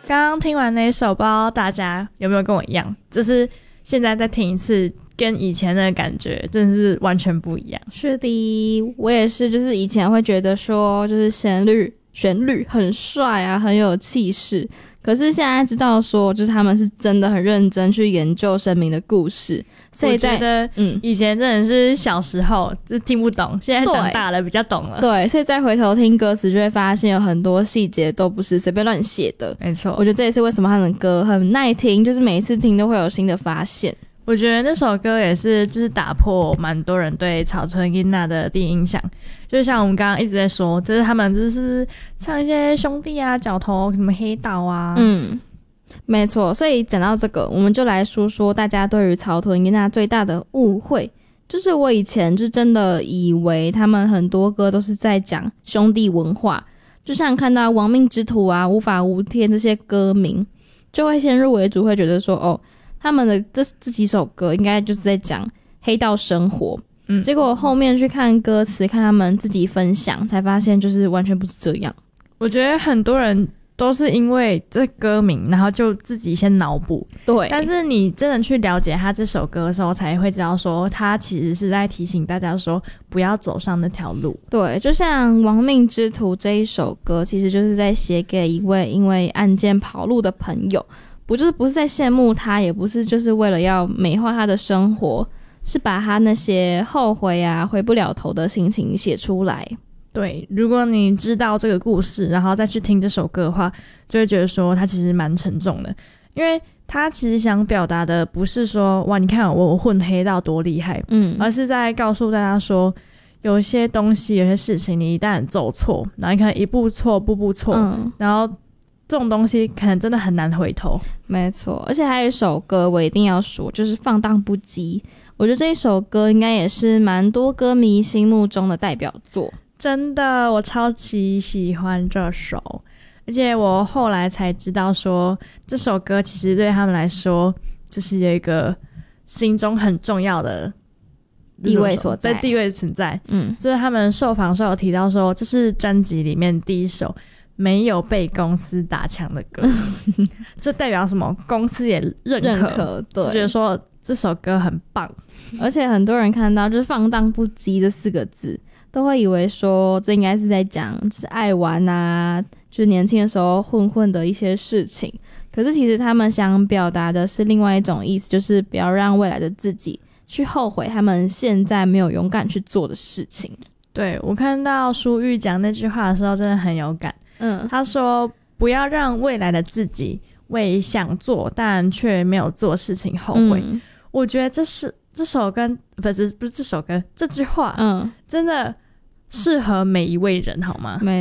刚刚听完那一首，不知道大家有没有跟我一样，就是现在再听一次，跟以前的感觉真的是完全不一样。 是的，我也是，就是以前会觉得说，就是旋律很帅啊，很有气势。可是现在知道说，就是他们是真的很认真去研究神明的故事，所以我觉得以前真的是小时候就听不懂，现在长大了比较懂了。 对，所以再回头听歌词，就会发现有很多细节都不是随便乱写的。 没错， 我觉得这也是为什么他们的歌很耐听，就是每一次听都会有新的发现。 我觉得那首歌也是就是打破蛮多人对草屯音娜的第一印象，就像我们刚刚一直在说，就是他们就是唱一些兄弟啊、角头、什么黑道啊， 没错。所以讲到这个，我们就来说说大家对于草屯音娜最大的误会。就是我以前就真的以为他们很多歌都是在讲兄弟文化，就像看到亡命之徒啊、无法无天这些歌名，就会先入为主，会觉得说哦，他们的这几首歌应该就是在讲黑道生活。结果后面去看歌词，看他们自己分享，才发现就是完全不是这样。 我觉得很多人都是因为这歌名，然后就自己先脑补。 对， 但是你真的去了解他这首歌的时候，才会知道说他其实是在提醒大家说不要走上那条路。 对，就像《亡命之徒》这一首歌，其实就是在写给一位因为案件跑路的朋友，不是在羡慕他，也不是就是为了要美化他的生活，是把他那些后悔啊、回不了头的心情写出来。 对，如果你知道这个故事，然后再去听这首歌的话，就会觉得说它其实蛮沉重的，因为他其实想表达的不是说哇你看我混黑道多厉害，而是在告诉大家说有一些东西有些事情你一旦走错，然后你可能一步错步步错，然后这种东西可能真的很难回头。 没错，而且还有一首歌我一定要说，就是放荡不羁。我觉得这一首歌应该也是蛮多歌迷心目中的代表作。 真的，我超级喜欢这首，而且我后来才知道说这首歌其实对他们来说就是有一个心中很重要的地位所在， 地位存在。就是他们受访时候有提到说这是专辑里面第一首没有被公司打枪的歌。这代表什么？公司也认可，对，就觉得说这首歌很棒。 而且很多人看到就是放荡不羁这4个字，都会以为说这应该是在讲就是爱玩啊，就是年轻的时候混的一些事情。可是其实他们想表达的是另外一种意思，就是不要让未来的自己去后悔他们现在没有勇敢去做的事情。 对，我看到舒玉讲那句话的时候真的很有感。他说不要让未来的自己为想做但却没有做事情后悔。我觉得这首歌不是这首歌，这句话真的适合每一位人好吗？